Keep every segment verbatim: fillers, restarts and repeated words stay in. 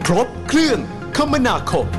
รบเครื่องคมนาคม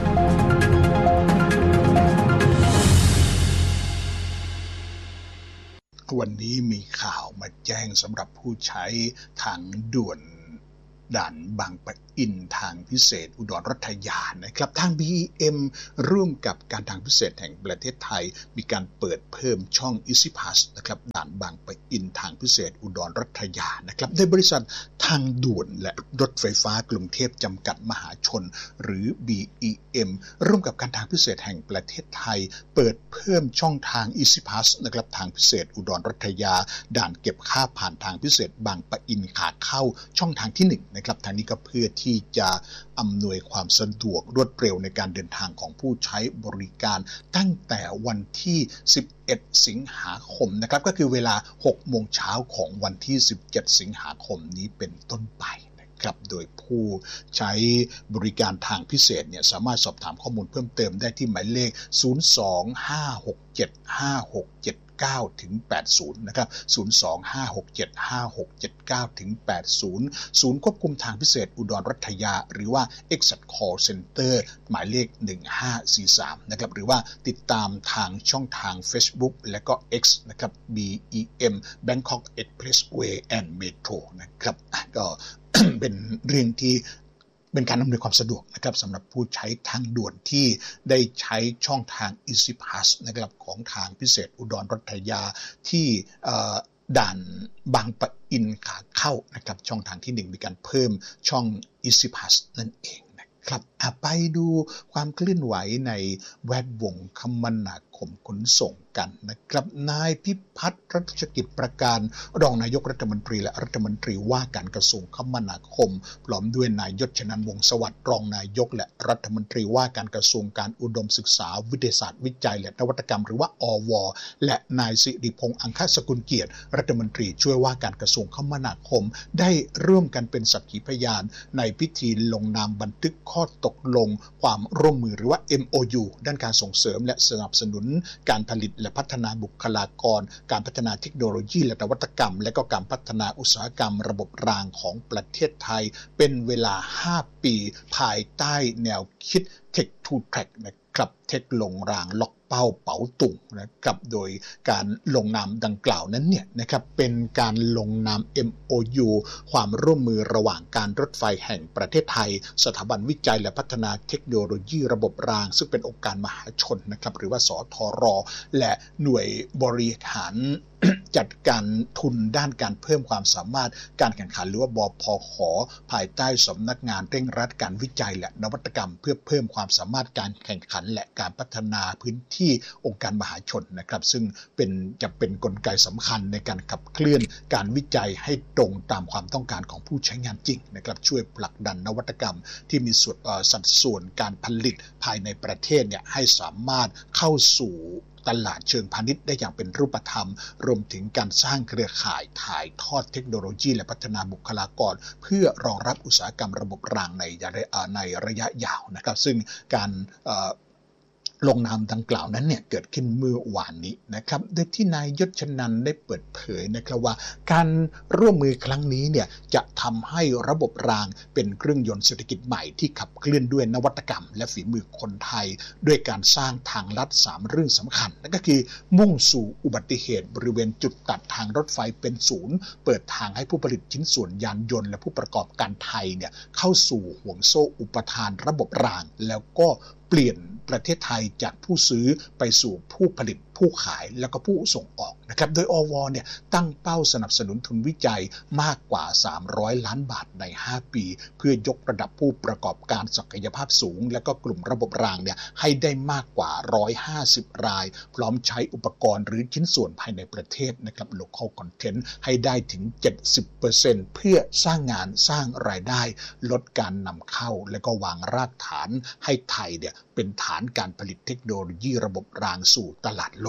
วันนี้มีข่าวมาแจ้งสำหรับผู้ใช้ทางด่วนด่านบางปะอินทางพิเศษอุดรรัฐยานะครับทาง บี อี เอ็ม ร่วมกับการทางพิเศษแห่งประเทศไทยมีการเปิดเพิ่มช่อง Easy Pass นะครับด่านบางปะอินทางพิเศษอุดรรัฐยานะครับโดยบริษัททางด่วนและรถไฟฟ้ากรุงเทพจำกัดมหาชนหรือ บี อี เอ็ม ร่วมกับการทางพิเศษแห่งประเทศไทยเปิดเพิ่มช่องทาง Easy Pass นะครับทางพิเศษอุดรรัฐยาด่านเก็บค่าผ่านทางพิเศษบางปะอินขาเข้าช่องทางที่หนึ่งนะครับทางนี้ก็เพื่อที่จะอำนวยความสะดวกรวดเร็วในการเดินทางของผู้ใช้บริการตั้งแต่วันที่สิบเอ็ดสิงหาคมนะครับก็คือเวลา หกโมงเช้าของวันที่สิบเจ็ดสิงหาคมนี้เป็นต้นไปนะครับโดยผู้ใช้บริการทางพิเศษเนี่ยสามารถสอบถามข้อมูลเพิ่มเติมได้ที่หมายเลขศูนย์ สอง ห้า หก เจ็ด ห้า หก เจ็ด เก้า ถึง แปดสิบนะครับศูนย์ สอง ห้า หก เจ็ด ห้า หก เจ็ด เก้า ถึง แปดสิบศูนย์ควบคุมทางพิเศษอุดรรัฐยาหรือว่า Exit Call Center หมายเลขหนึ่งห้าสี่สามนะครับหรือว่าติดตามทางช่องทาง Facebook และก็ X นะครับ บี อี เอ็ม Bangkok Expressway and Metro นะครับก็ เป็นเรื่องที่เป็นการอำนวยความสะดวกนะครับสำหรับผู้ใช้ทางด่วนที่ได้ใช้ช่องทาง Easy Pass นะครับของทางพิเศษอุดรรัฐยาที่ด่านบางปะอินขาเข้านะครับช่องทางที่หนึ่งมีการเพิ่มช่อง Easy Pass นั่นเองนะครับไปดูความเคลื่อนไหวในแวดวงคมนาคมขนส่งกันนะครับนายพิพัฒน์รัชกิจประการรองนายกรัฐมนตรีและรัฐมนตรีว่าการกระทรวงคมนาคมพร้อมด้วยนายยศชนันท์วงศ์สวัสดิ์รองนายกและรัฐมนตรีว่าการกระทรวงการอุดมศึกษาวิทยาศาสตร์วิจัยและนวัตกรรมหรือว่าอวและนายสิริพงษ์อังคสกุลเกียรติรัฐมนตรีช่วยว่าการกระทรวงคมนาคมได้ร่วมกันเป็นสักขีพยานในพิธีลงนามบันทึกข้อตกลงความร่วมมือหรือว่า เอ็ม โอ ยู ด้านการส่งเสริมและสนับสนุนการผลิตและพัฒนาบุคลากรการพัฒนาเทคโนโลยีและนวัตกรรมและก็การพัฒนาอุตสาหกรรมระบบรางของประเทศไทยเป็นเวลาห้าปีภายใต้แนวคิด Tech to Track นะครับเทคลงรางล็อกเป้าเป๋าตุ่งนะครับโดยการลงนามดังกล่าวนั้นเนี่ยนะครับเป็นการลงนาม เอ็ม โอ ยู ความร่วมมือระหว่างการรถไฟแห่งประเทศไทยสถาบันวิจัยและพัฒนาเทคโนโลยีระบบรางซึ่งเป็นองค์การมหาชนนะครับหรือว่าสทร.และหน่วยบริหาร จัดการทุนด้านการเพิ่มความสามารถการแข่งขันหรือว่าบพข.ภายใต้สำนักงานเร่งรัดการวิจัยและนวัตกรรมเพื่อเพิ่มความสามารถการแข่งขันและการพัฒนาพื้นที่องค์การมหาชนนะครับซึ่งเป็นจะเป็นกลไกสำคัญในการขับเคลื่อนการวิจัยให้ตรงตามความต้องการของผู้ใช้งานจริงนะครับช่วยผลักดันนวัตกรรมที่มีส่วนสัดส่วนการผลิตภายในประเทศเนี่ยให้สามารถเข้าสู่ตลาดเชิงพาณิชย์ได้อย่างเป็นรูปธรรมรวมถึงการสร้างเครือข่ายถ่ายทอดเทคโนโลยีและพัฒนาบุคลากรเพื่อรองรับอุตสาหกรรมระบบรางในในระยะยาวนะครับซึ่งการลงนามดังกล่าวนั้นเนี่ยเกิดขึ้นเมื่อวานนี้นะครับโดยที่นายยศชนันท์ได้เปิดเผยนะครับว่าการร่วมมือครั้งนี้เนี่ยจะทำให้ระบบรางเป็นเครื่องยนต์เศรษฐกิจใหม่ที่ขับเคลื่อนด้วยนวัตกรรมและฝีมือคนไทยด้วยการสร้างทางลัดสามเรื่องสำคัญนั่นก็คือมุ่งสู่อุบัติเหตุบริเวณจุดตัดทางรถไฟเป็นศูนย์เปิดทางให้ผู้ผลิตชิ้นส่วนยานยนต์และผู้ประกอบการไทยเนี่ยเข้าสู่ห่วงโซ่อุปทานระบบรางแล้วก็เปลี่ยนประเทศไทยจากผู้ซื้อไปสู่ผู้ผลิตผู้ขายแล้วก็ผู้ส่งออกนะครับโดยอวเนี่ยตั้งเป้าสนับสนุนทุนวิจัยมากกว่าสามร้อยล้านบาทในห้าปีเพื่อยกระดับผู้ประกอบการศักยภาพสูงและก็กลุ่มระบบรางเนี่ยให้ได้มากกว่าหนึ่งร้อยห้าสิบรายพร้อมใช้อุปกรณ์หรือชิ้นส่วนภายในประเทศนะครับ local content ให้ได้ถึง เจ็ดสิบเปอร์เซ็นต์ เพื่อสร้างงานสร้างรายได้ลดการนำเข้าและก็วางรากฐานให้ไทยเนี่ยเป็นฐานการผลิตเทคโนโลยีระบบรางสู่ตลาดโล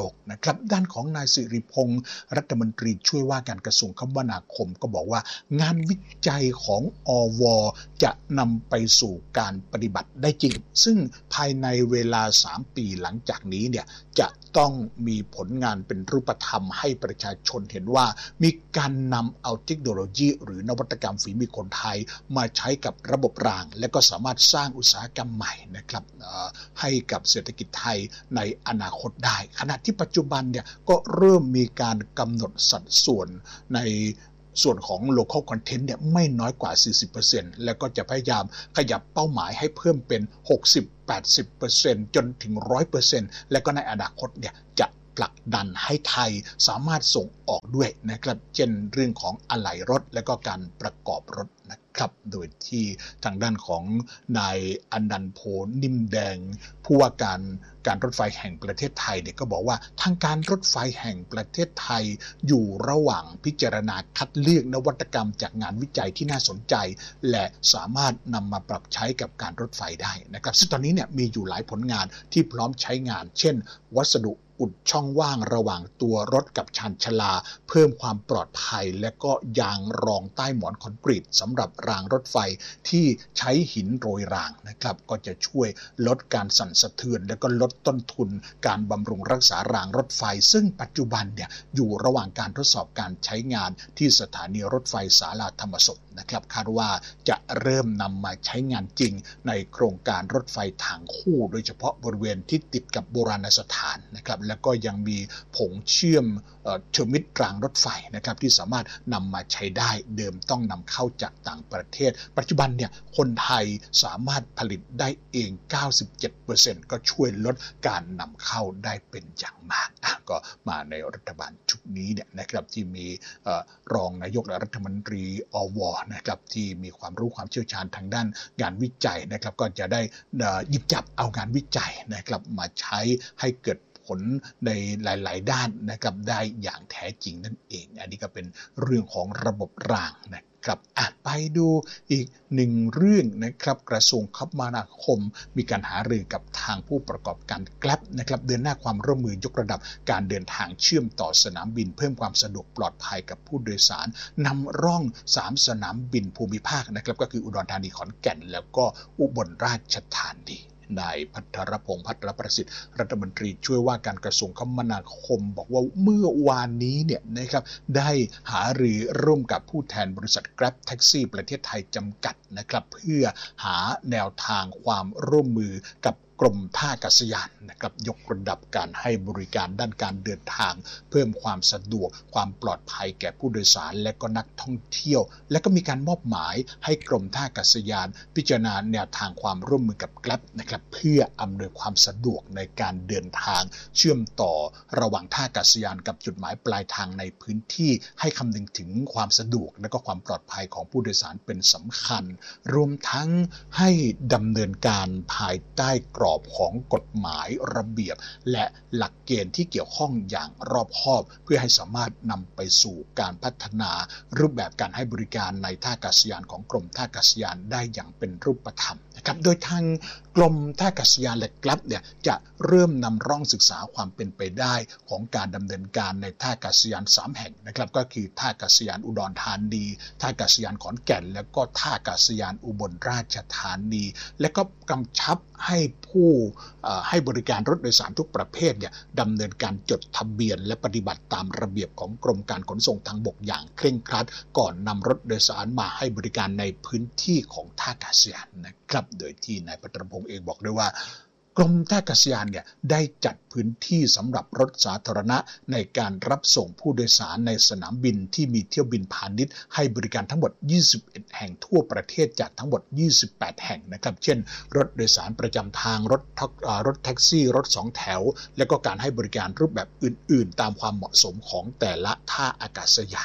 กนะครับด้านของนายสิริพงษ์รัฐมนตรีช่วยว่าการกระทรวงคมนาคมก็บอกว่างานวิจัยของอว.จะนำไปสู่การปฏิบัติได้จริงซึ่งภายในเวลาสามปีหลังจากนี้เนี่ยจะต้องมีผลงานเป็นรูปธรรมให้ประชาชนเห็นว่ามีการนำเอาเทคโนโลยีหรือนวัตกรรมฝีมือคนไทยมาใช้กับระบบรางและก็สามารถสร้างอุตสาหกรรมใหม่นะครับให้กับเศรษฐกิจไทยในอนาคตได้ขณะที่ปัจจุบันเนี่ยก็เริ่มมีการกำหนดสัดส่วนในส่วนของ local content เนี่ยไม่น้อยกว่า สี่สิบเปอร์เซ็นต์ แล้วก็จะพยายามขยับเป้าหมายให้เพิ่มเป็น หกสิบ แปดสิบเปอร์เซ็นต์ จนถึง หนึ่งร้อยเปอร์เซ็นต์ และก็ในอนาคตเนี่ยจะผลักดันให้ไทยสามารถส่งออกด้วยนะครับเช่นเรื่องของอะไหล่รถและก็การประกอบรถนะครับโดยที่ทางด้านของนายอนันต์โพนิ่มแดงผู้ว่าการการรถไฟแห่งประเทศไทยเนี่ยก็บอกว่าทางการรถไฟแห่งประเทศไทยอยู่ระหว่างพิจารณาคัดเลือกนวัตกรรมจากงานวิจัยที่น่าสนใจและสามารถนำมาปรับใช้กับการรถไฟได้นะครับซึ่งตอนนี้เนี่ยมีอยู่หลายผลงานที่พร้อมใช้งานเช่นวัสดุอุดช่องว่างระหว่างตัวรถกับชานชาลาเพิ่มความปลอดภัยและก็ยางรองใต้หมอนคอนกรีตสำหรับรางรถไฟที่ใช้หินโรยรางนะครับก็จะช่วยลดการสั่นสะเทือนและก็ลดต้นทุนการบำรุงรักษารางรถไฟซึ่งปัจจุบันเนี่ยอยู่ระหว่างการทดสอบการใช้งานที่สถานีรถไฟศาลาธรรมศพนะครับคาดว่าจะเริ่มนำมาใช้งานจริงในโครงการรถไฟทางคู่โดยเฉพาะบริเวณที่ติดกับโบราณสถานนะครับแล้วก็ยังมีผงเชื่อมเทอร์มิตรางรถไฟนะครับที่สามารถนำมาใช้ได้เดิมต้องนำเข้าจากต่างประเทศปัจจุบันเนี่ยคนไทยสามารถผลิตได้เอง เก้าสิบเจ็ดเปอร์เซ็นต์ ก็ช่วยลดการนำเข้าได้เป็นอย่างมากก็มาในรัฐบาลชุดนี้เนี่ยนะครับที่มีรองนายกและรัฐมนตรีอว.นะครับที่มีความรู้ความเชี่ยวชาญทางด้านงานวิจัยนะครับก็จะได้หยิบจับเอางานวิจัยนะครับมาใช้ให้เกิดผลในหลายๆด้านนะครับได้อย่างแท้จริงนั่นเองอันนี้ก็เป็นเรื่องของระบบรางนะครับอ่ะไปดูอีกหนึ่งเรื่องนะครับกระทรวงคมนาคมมีการหารือกับทางผู้ประกอบการ Grab นะครับเดินหน้าความร่วมมือยกระดับการเดินทางเชื่อมต่อสนามบินเพิ่มความสะดวกปลอดภัยกับผู้โดยสารนำร่องสามสนามบินภูมิภาคนะครับก็คืออุดรธานีขอนแก่นแล้วก็อุบลราชธานีนายภัทรพงษ์ภัทรประสิทธิ์รัฐมนตรีช่วยว่าการกระทรวงคมนาคมบอกว่าเมื่อวานนี้เนี่ยนะครับได้หารือร่วมกับผู้แทนบริษัท Grab Taxi ประเทศไทยจำกัดนะครับเพื่อหาแนวทางความร่วมมือกับกรมท่าอากาศยานนะครับยกระดับการให้บริการด้านการเดินทางเพิ่มความสะดวกความปลอดภัยแก่ผู้โดยสารและก็นักท่องเที่ยวและก็มีการมอบหมายให้กรมท่าอากาศยานพิจารณาแนวทางความร่วมมือกับ Grab นะครับเพื่ออำนวยความสะดวกในการเดินทางเชื่อมต่อระหว่างท่าอากาศยานกับจุดหมายปลายทางในพื้นที่ให้คำนึงถึงความสะดวกและก็ความปลอดภัยของผู้โดยสารเป็นสำคัญรวมทั้งให้ดำเนินการภายใต้กรอบของกฎหมายระเบียบและหลักเกณฑ์ที่เกี่ยวข้องอย่างรอบคอบเพื่อให้สามารถนำไปสู่การพัฒนารูปแบบการให้บริการในท่าอากาศยานของกรมท่าอากาศยานได้อย่างเป็นรูปธรรมนะครับโดยทางกรมท่าอากาศยานและ Grab เนี่ยจะเริ่มนำร่องศึกษาความเป็นไปได้ของการดำเนินการในท่าอากาศยานสามแห่งนะครับก็คือท่าอากาศยานอุดรธานีท่าอากาศยานขอนแก่นแล้วก็ท่าอากาศยานอุบลราชธานีและก็กำชับให้ผู้ให้บริการรถโดยสารทุกประเภทเนี่ยดำเนินการจดทะเบียนและปฏิบัติตามระเบียบของกรมการขนส่งทางบกอย่างเคร่งครัดก่อนนำรถโดยสารมาให้บริการในพื้นที่ของท่าอากาศยานนะครับโดยที่นายภัทรพงษ์เองบอกด้วยว่ากรมท่าอากาศยานเนี่ยได้จัดพื้นที่สำหรับรถสาธารณะในการรับส่งผู้โดยสารในสนามบินที่มีเที่ยวบินพาณิชย์ให้บริการทั้งหมดยี่สิบเอ็ดแห่งทั่วประเทศจากทั้งหมดยี่สิบแปดแห่งนะครับเช่นรถโดยสารประจำทางรถรถแท็กซี่รถสองแถวและก็การให้บริการรูปแบบอื่นๆตามความเหมาะสมของแต่ละท่าอากาศยานนะ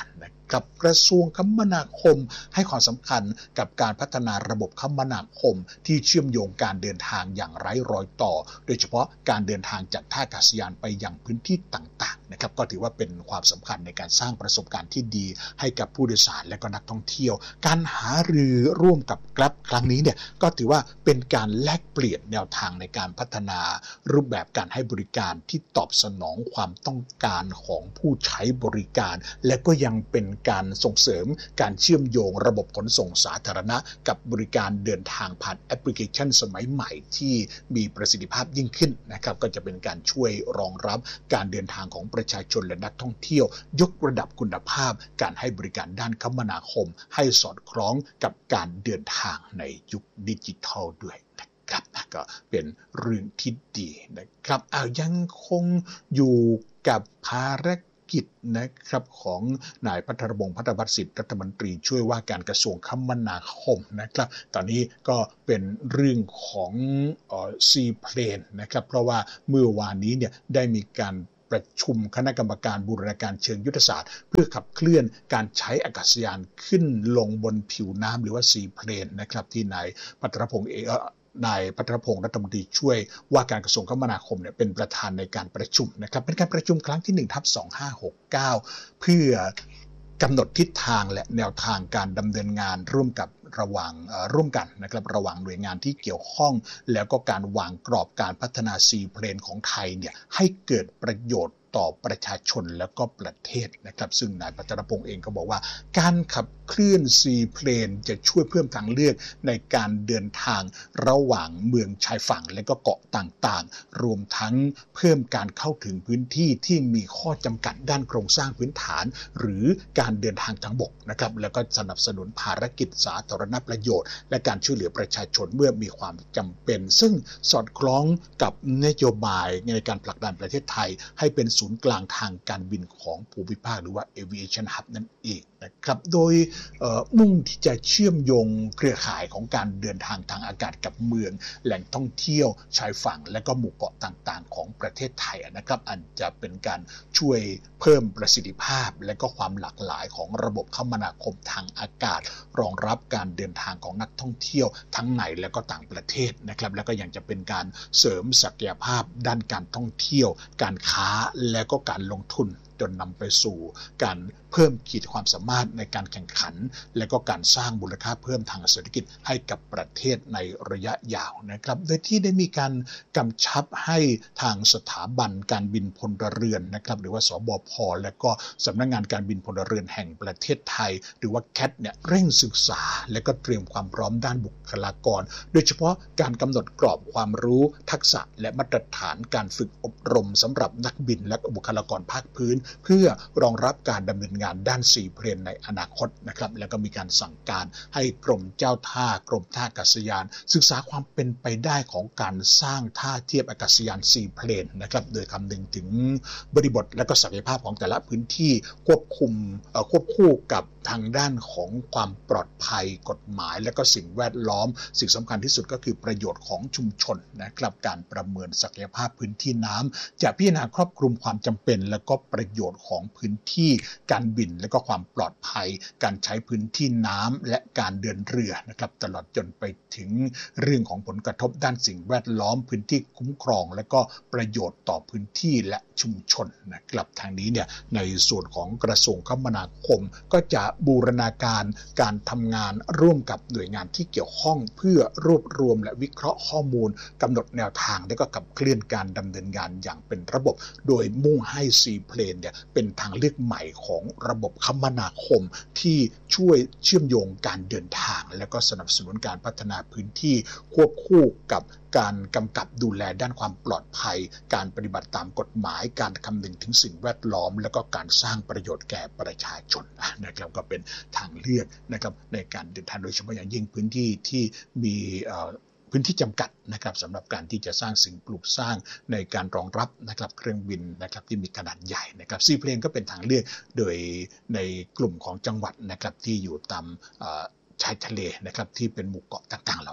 นะครับกระทรวงคมนาคมให้ความสำคัญกับการพัฒนาระบบคมนาคมที่เชื่อมโยงการเดินทางอย่างไร้รอยต่อโดยเฉพาะการเดินทางจากท่าอากาศยานไปยังพื้นที่ต่างๆนะครับก็ถือว่าเป็นความสำคัญในการสร้างประสบการณ์ที่ดีให้กับผู้โดยสารและก็นักท่องเที่ยวการหารือร่วมกับ Grab ครั้งนี้เนี่ยก็ถือว่าเป็นการแลกเปลี่ยนแนวทางในการพัฒนารูปแบบการให้บริการที่ตอบสนองความต้องการของผู้ใช้บริการและก็ยังเป็นการส่งเสริมการเชื่อมโยงระบบขนส่งสาธารณะกับบริการเดินทางผ่านแอปพลิเคชันสมัยใหม่ที่มีประสิทธิภาพยิ่งขึ้นนะครับก็จะเป็นการช่วยรองรับการเดินทางของประชาชนและนักท่องเที่ยวยกระดับคุณภาพการให้บริการด้านคมนาคมให้สอดคล้องกับการเดินทางในยุคดิจิทัลด้วยนะครับก็เป็นเรื่องที่ดีนะครับเอายังคงอยู่กับภารกิจนะครับของนายภัทรพงษ์พัฒนวัฒน์สิทธิ์รัฐมนตรีช่วยว่าการกระทรวงคมนาคมนะครับตอนนี้ก็เป็นเรื่องของเอ่อซีเพลนนะครับเพราะว่าเมื่อวานนี้เนี่ยได้มีการประชุมคณะกรรมการบูรณาการเชิงยุทธศาสตร์เพื่อขับเคลื่อนการใช้อากาศยานขึ้นลงบนผิวน้ำหรือว่าซีเพลนนะครับที่นายภัทรพงษ์เองนายภัทรพงษ์รัฐมนตรีช่วยว่าการกระทรวงคมนาคมเนี่ยเป็นประธานในการประชุมนะครับเป็นการประชุมครั้งที่ หนึ่งทับสองพันห้าร้อยหกสิบเก้า เพื่อกำหนดทิศทางและแนวทางการดำเนินงานร่วมกับระหว่างร่วมกันนะครับระหว่างหน่วยงานที่เกี่ยวข้องแล้วก็การวางกรอบการพัฒนาซีเพลนของไทยเนี่ยให้เกิดประโยชน์ต่อประชาชนแล้วก็ประเทศนะครับซึ่งนายภัทรพงษ์เองก็บอกว่าการขับเคลื่อนซีเพลนจะช่วยเพิ่มทางเลือกในการเดินทางระหว่างเมืองชายฝั่งและก็เกาะต่างๆรวมทั้งเพิ่มการเข้าถึงพื้นที่ที่มีข้อจำกัดด้านโครงสร้างพื้นฐานหรือการเดินทางทางบกนะครับแล้วก็สนับสนุนภารกิจสาธารณประโยชน์และการช่วยเหลือประชาชนเมื่อมีความจำเป็นซึ่งสอดคล้องกับนโยบายในการผลักดันประเทศไทยให้เป็นศูนย์กลางทางการบินของภูมิภาคหรือว่า Aviation Hub นั่นเองนะครับโดยมุ่งที่จะเชื่อมโยงเครือข่ายของการเดินทางทางอากาศกับเมืองแหล่งท่องเที่ยวชายฝั่งและก็หมู่เกาะต่างๆของประเทศไทยนะครับอันจะเป็นการช่วยเพิ่มประสิทธิภาพและก็ความหลากหลายของระบบคมนาคมทางอากาศรองรับการเดินทางของนักท่องเที่ยวทั้งในและก็ต่างประเทศนะครับแล้วก็ยังจะเป็นการเสริมศักยภาพด้านการท่องเที่ยวการค้าและก็การลงทุนจนนำไปสู่การเพิ่มขีดความสามารถในการแข่งขันและก็การสร้างมูลค่าเพิ่มทางเศรษฐกิจให้กับประเทศในระยะยาวนะครับโดยที่ได้มีการกำชับให้ทางสถาบันการบินพลเรือนนะครับหรือว่าสบพและก็สำนักงานการบินพลเรือนแห่งประเทศไทยหรือว่าแคทเนี่ยเร่งศึกษาและก็เตรียมความพร้อมด้านบุคลากรโดยเฉพาะการกำหนดกรอบความรู้ทักษะและมาตรฐานการฝึกอบรมสำหรับนักบินและบุคลากรภาคพื้นเพื่อรองรับการดำเนินงานด้านซีเพลนในอนาคตนะครับแล้วก็มีการสั่งการให้กรมเจ้าท่ากรมท่าอากาศยานศึกษาความเป็นไปได้ของการสร้างท่าเทียบอากาศยานซีเพลนนะครับโดยคำนึงถึงบริบทและก็ศักยภาพของแต่ละพื้นที่ควบคุมควบคู่กับทางด้านของความปลอดภัยกฎหมายและก็สิ่งแวดล้อมสิ่งสำคัญที่สุดก็คือประโยชน์ของชุมชนนะครับการประเมินศักยภาพพื้นที่น้ำจะพิจารณาครอบคลุมความจำเป็นและก็ประโยชน์ของพื้นที่การบินและก็ความปลอดภัยการใช้พื้นที่น้ำและการเดินเรือนะครับตลอดจนไปถึงเรื่องของผลกระทบด้านสิ่งแวดล้อมพื้นที่คุ้มครองและก็ประโยชน์ต่อพื้นที่และชุมชนนะครับทางนี้เนี่ยในส่วนของกระทรวงคมนาคมก็จะบูรณาการการทำงานร่วมกับหน่วยงานที่เกี่ยวข้องเพื่อรวบรวมและวิเคราะห์ข้อมูลกำหนดแนวทางและก็ขับเคลื่อนการดำเนินงานอย่างเป็นระบบโดยมุ่งให้ซีเพลนเนี่ยเป็นทางเลือกใหม่ของระบบคมนาคมที่ช่วยเชื่อมโยงการเดินทางและก็สนับสนุนการพัฒนาพื้นที่ควบคู่กับการกำกับดูแลด้านความปลอดภัยการปฏิบัติตามกฎหมายการคำนึงถึงสิ่งแวดล้อมและก็การสร้างประโยชน์แก่ประชาชนนะครับก็เป็นทางเลือกนะครับในการเดินทางโดยเฉพาะอย่างยิ่งพื้นที่ที่มีพื้นที่จำกัดนะครับสำหรับการที่จะสร้างสิ่งปลูกสร้างในการรองรับนะครับเครื่องบินนะครับที่มีขนาดใหญ่นะครับซีเพลนก็เป็นทางเลือกโดยในกลุ่มของจังหวัดนะครับที่อยู่ตามชายทะเลนะครับที่เป็นหมู่เกาะต่างๆเหล่า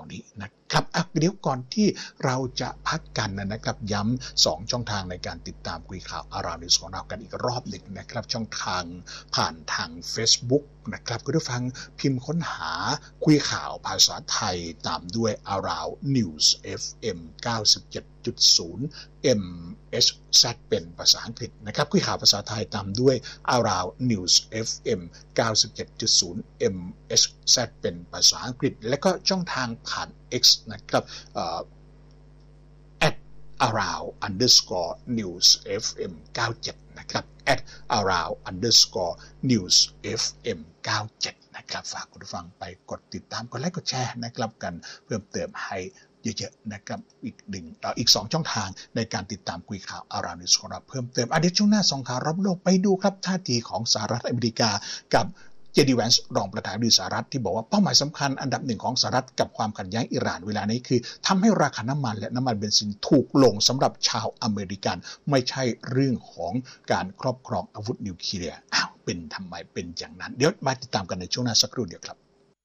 นี้นะครับอ่ะเดี๋ยวก่อนที่เราจะพักกันนะครับย้ำสองช่องทางในการติดตามคุยข่าวอาราวนิวส์ของเรากันอีกรอบหนึ่งนะครับช่องทางผ่านทาง Facebook นะครับคุณผู้ฟังพิมพ์ค้นหาคุยข่าวภาษาไทยตามด้วย Around News เอฟ เอ็ม เก้าสิบเจ็ดจุดศูนย์ เอ็ม เอช แซด เป็นภาษาอังกฤษนะครับคุยข่าวภาษาไทยตามด้วย Around News เอฟ เอ็ม เก้าสิบเจ็ดจุดศูนย์ เอ็ม เอช แซด เป็นภาษาอังกฤษและก็ช่องทางผ่าน X นะครับเอ่อ at around underscore news เอฟ เอ็ม เก้าสิบเจ็ดนะครับ at around underscore news เอฟ เอ็ม เก้าสิบเจ็ดนะครับฝากคุณผู้ฟังไปกดติดตามกดไลค์กดแชร์นะครับกันเพิ่มเติมให้เยอะๆนะครับอีกหนึ่งต่ออีกสองช่องทางในการติดตามคุยข่าวอาราวนิวส์ของเราเพิ่มเติมอ่ะเดี๋ยวช่วงหน้าสองข่าวรอบโลกไปดูครับท่าทีของสหรัฐอเมริกากับเจดี แวนซ์รองประธานาธิบดีสหรัฐที่บอกว่าเป้าหมายสำคัญอันดับหนึ่งของสหรัฐกับความขัดแย้งอิหร่านเวลานี้คือทำให้ราคาน้ำมันและน้ำมันเบนซินถูกลงสำหรับชาวอเมริกันไม่ใช่เรื่องของการครอบครองอาวุธนิวเคลียร์อ้าวเป็นทำไมเป็นอย่างนั้นเดี๋ยวมาติดตามกันในช่วงหน้าสักครู่เดียวครับ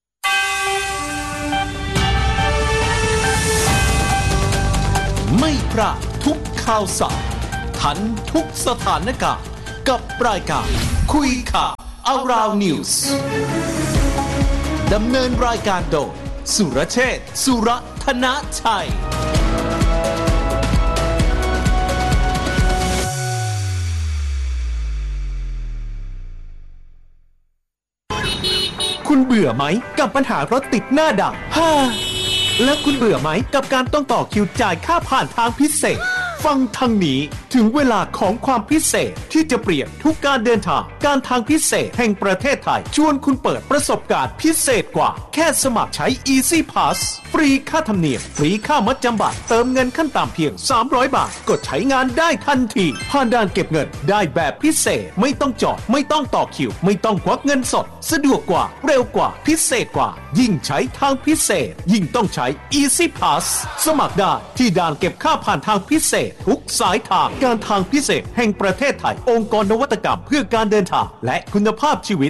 ไม่พลาดทุกข่าวสารทันทุกสถานการณ์กับรายการคุยข่าวAround News ดำเนินรายการโดยสุรเชษฐ์สุรธนชัยคุณเบื่อไหมกับปัญหารถติดหน้าด่านฮ่าแล้วคุณเบื่อไหมกับการต้องต่อคิวจ่ายค่าผ่านทางพิเศษฟังทางนี้ถึงเวลาของความพิเศษที่จะเปลี่ยนทุกการเดินทางการทางพิเศษแห่งประเทศไทยชวนคุณเปิดประสบการณ์พิเศษกว่าแค่สมัครใช้ Easy Pass ฟรีค่าธรรมเนียมฟรีค่ามัดจำบัตรเติมเงินขั้นต่ำเพียงสามร้อยบาทกดใช้งานได้ทันทีผ่านด่านเก็บเงินได้แบบพิเศษไม่ต้องจอดไม่ต้องต่อคิวไม่ต้องควักเงินสดสะดวกกว่าเร็วกว่าพิเศษกว่ายิ่งใช้ทางพิเศษยิ่งต้องใช้ Easy Pass สมัครได้ที่ด่านเก็บค่าผ่านทางพิเศษทุกสายทางการทางพิเศษแห่งประเทศไทยองค์กรนวัตกรรมเพื่อการเดินทางและคุณภาพชีวิต